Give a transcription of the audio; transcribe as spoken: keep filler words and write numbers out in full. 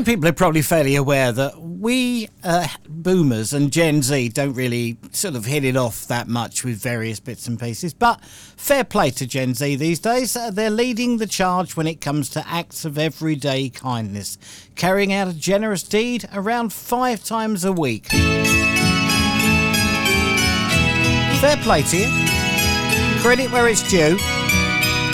people are probably fairly aware that we uh, boomers and Gen Z don't really sort of hit it off that much with various bits and pieces, but fair play to Gen Z these days. Uh, they're leading the charge when it comes to acts of everyday kindness, carrying out a generous deed around five times a week. Fair play to you. Credit where it's due.